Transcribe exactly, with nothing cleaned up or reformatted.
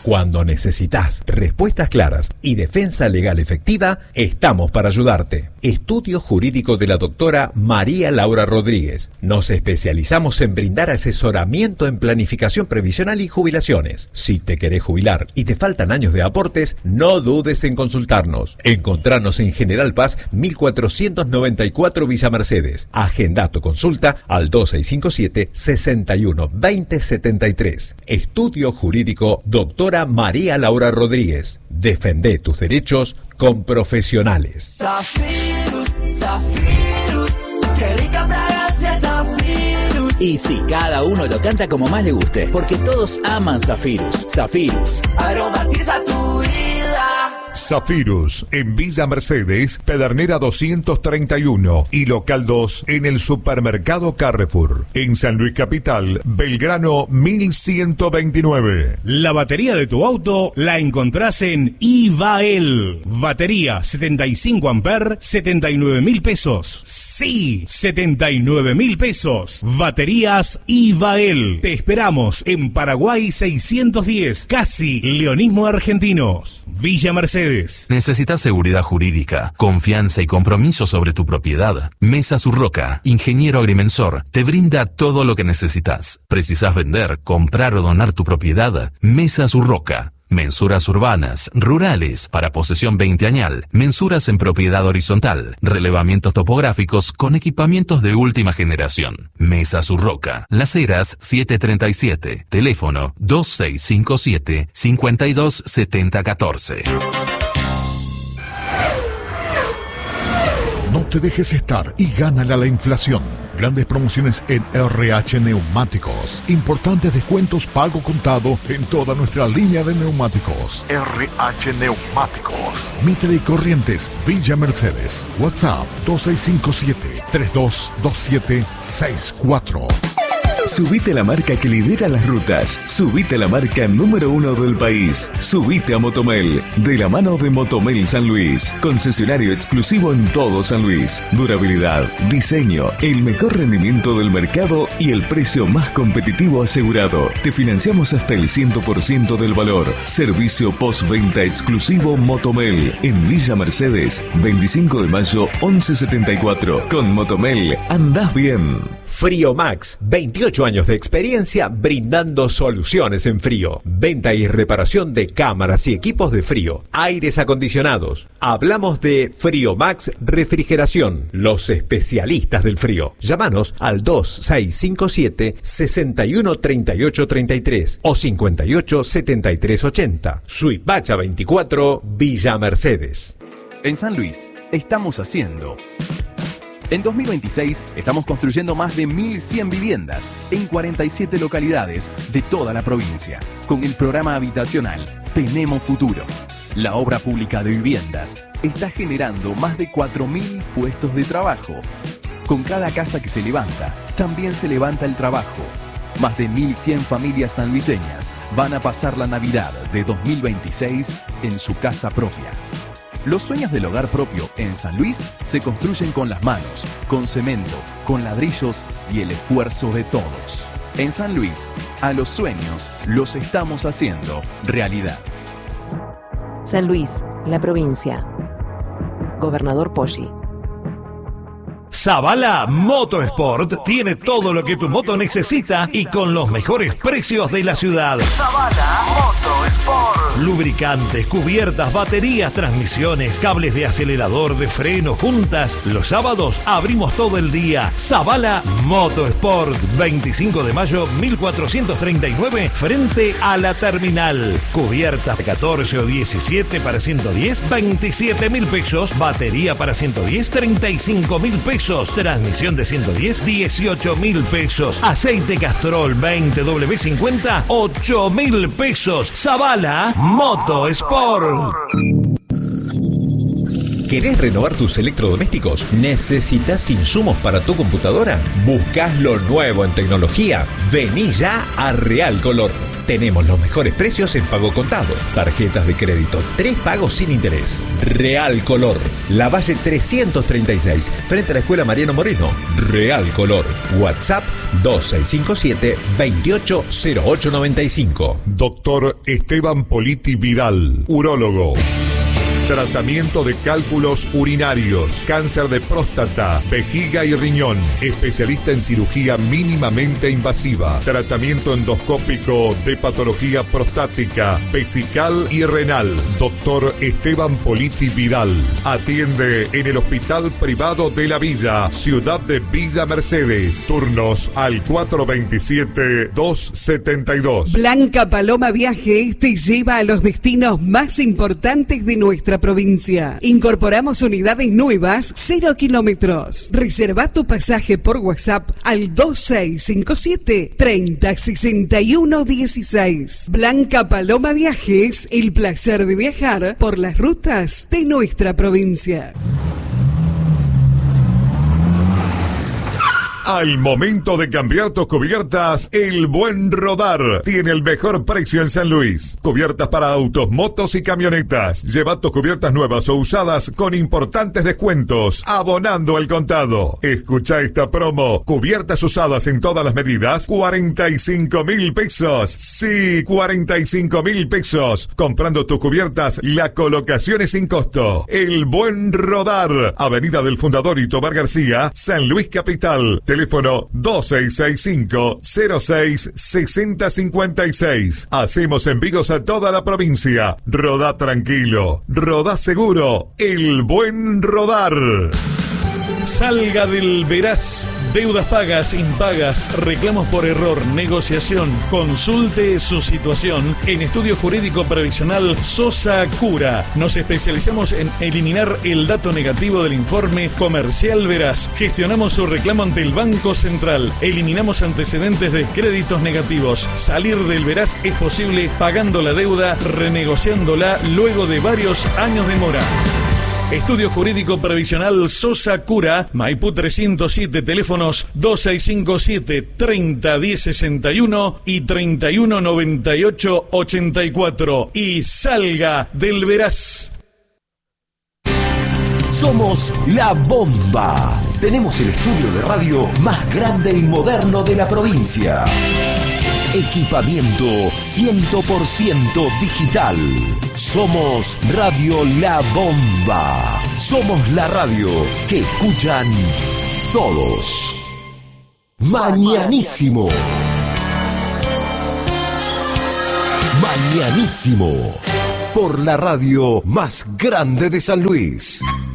Cuando necesitas respuestas claras y defensa legal efectiva, estamos para ayudarte. Estudio Jurídico de la doctora María Laura Rodríguez. Nos especializamos en brindar asesoramiento en planificación previsional y jubilaciones. Si te querés jubilar y te faltan años de aportes, no dudes en consultarnos. Encontrarnos en General Paz mil cuatrocientos noventa y cuatro Villa Mercedes. Agenda tu consulta al dos seis cinco siete, seis uno dos cero siete tres. Estudio Jurídico doctora María Laura Rodríguez. Defende tus derechos con profesionales. Zafirus, Zafirus, qué rica fragancia Zafirus. Y sí, cada uno lo canta como más le guste, porque todos aman Zafirus. Zafirus aromatiza tu vida. Zafirus, en Villa Mercedes, Pedernera doscientos treinta y uno y Local dos en el Supermercado Carrefour. En San Luis Capital, Belgrano mil ciento veintinueve. La batería de tu auto la encontrás en Ivael. Batería setenta y cinco amperes, setenta y nueve mil pesos. Sí, setenta y nueve mil pesos. Baterías Ivael. Te esperamos en Paraguay seiscientos diez, casi Leonismo Argentinos. Villa Mercedes. ¿Necesitas seguridad jurídica, confianza y compromiso sobre tu propiedad? Mesa Surroca, ingeniero agrimensor, te brinda todo lo que necesitas. ¿Precisas vender, comprar o donar tu propiedad? Mesa Surroca. Mensuras urbanas, rurales, para posesión veinteañal, mensuras en propiedad horizontal, relevamientos topográficos con equipamientos de última generación. Mesa Surroca, Las Heras setecientos treinta y siete, teléfono dos seis cinco siete, cinco dos siete cero uno cuatro. No te dejes estar y gánale a la inflación. Grandes promociones en R H Neumáticos. Importantes descuentos pago contado en toda nuestra línea de neumáticos. R H Neumáticos. Mitre y Corrientes, Villa Mercedes. WhatsApp dos seis cinco siete, tres dos dos siete seis cuatro. Subite a la marca que lidera las rutas. Subite a la marca número uno del país. Subite a Motomel. De la mano de Motomel San Luis. Concesionario exclusivo en todo San Luis. Durabilidad, diseño, el mejor rendimiento del mercado y el precio más competitivo asegurado. Te financiamos hasta el cien por ciento del valor. Servicio postventa exclusivo Motomel. En Villa Mercedes, veinticinco de mayo, once setenta y cuatro. Con Motomel, andás bien. Frío Max, veintiocho años de experiencia brindando soluciones en frío. Venta y reparación de cámaras y equipos de frío, aires acondicionados. Hablamos de Frío Max Refrigeración, los especialistas del frío. Llámanos al dos seis cinco siete, seis uno tres ocho tres tres o cinco ocho siete tres ocho cero. Suipacha veinticuatro, Villa Mercedes. En San Luis, estamos haciendo... En dos mil veintiséis estamos construyendo más de mil cien viviendas en cuarenta y siete localidades de toda la provincia. Con el programa habitacional Tenemos Futuro. La obra pública de viviendas está generando más de cuatro mil puestos de trabajo. Con cada casa que se levanta, también se levanta el trabajo. Más de mil cien familias sanluiseñas van a pasar la Navidad de dos mil veintiséis en su casa propia. Los sueños del hogar propio en San Luis se construyen con las manos, con cemento, con ladrillos y el esfuerzo de todos. En San Luis, a los sueños los estamos haciendo realidad. San Luis, la provincia. Gobernador Poggi. Zavala Motosport tiene todo lo que tu moto necesita y con los mejores precios de la ciudad. Zavala Motosport. Lubricantes, cubiertas, baterías, transmisiones, cables de acelerador, de freno, juntas. Los sábados abrimos todo el día. Zavala Motosport, veinticinco de mayo, mil cuatrocientos treinta y nueve, frente a la terminal. Cubiertas catorce o diecisiete para ciento diez, veintisiete mil pesos. Batería para ciento diez, treinta y cinco mil pesos. Transmisión de ciento diez, dieciocho mil pesos. Aceite Castrol veinte W cincuenta, ocho mil pesos. Zavala Motosport. ¿Querés renovar tus electrodomésticos? ¿Necesitas insumos para tu computadora? ¿Buscas lo nuevo en tecnología? Vení ya a Real Color. Tenemos los mejores precios en pago contado, tarjetas de crédito, tres pagos sin interés. Real Color, Lavalle trescientos treinta y seis, frente a la Escuela Mariano Moreno. Real Color, WhatsApp dos seis cinco siete, veintiocho cero ocho noventa y cinco. Doctor Esteban Politi Vidal, urólogo. Tratamiento de cálculos urinarios, cáncer de próstata, vejiga y riñón. Especialista en cirugía mínimamente invasiva. Tratamiento endoscópico de patología prostática, vesical y renal. Doctor Esteban Politi Vidal. Atiende en el Hospital Privado de la Villa, Ciudad de Villa Mercedes. Turnos al cuatro veintisiete, dos setenta y dos. Blanca Paloma Viajes te lleva a los destinos más importantes de nuestra provincia. Incorporamos unidades nuevas, cero kilómetros. Reserva tu pasaje por WhatsApp al dos seis cinco siete, treinta, sesenta y uno dieciséis. Blanca Paloma Viajes, el placer de viajar por las rutas de nuestra provincia. Al momento de cambiar tus cubiertas, El Buen Rodar tiene el mejor precio en San Luis. Cubiertas para autos, motos y camionetas. Lleva tus cubiertas nuevas o usadas con importantes descuentos, abonando el contado. Escucha esta promo. Cubiertas usadas en todas las medidas, cuarenta y cinco mil pesos. Sí, cuarenta y cinco mil pesos. Comprando tus cubiertas, la colocación es sin costo. El Buen Rodar, Avenida del Fundador y Tobar García, San Luis Capital. Teléfono dos seis seis cinco, cero seis, seis cero cinco seis. Hacemos envíos a toda la provincia. Rodá tranquilo, rodá seguro. El Buen Rodar. Salga del Veraz. Deudas pagas, impagas, reclamos por error, negociación. Consulte su situación en Estudio Jurídico Previsional Sosa Cura. Nos especializamos en eliminar el dato negativo del informe comercial Veraz. Gestionamos su reclamo ante el Banco Central. Eliminamos antecedentes de créditos negativos. Salir del Veraz es posible pagando la deuda, renegociándola luego de varios años de mora. Estudio Jurídico Previsional Sosa Cura, Maipú trescientos siete, teléfonos dos seis cinco siete, treinta, diez sesenta y uno y treinta y uno noventa y ocho ochenta y cuatro. Y salga del Veraz. Somos La Bomba. Tenemos el estudio de radio más grande y moderno de la provincia. Equipamiento cien por ciento digital. Somos Radio La Bomba. Somos la radio que escuchan todos. Mañanísimo. Mañanísimo. Por la radio más grande de San Luis.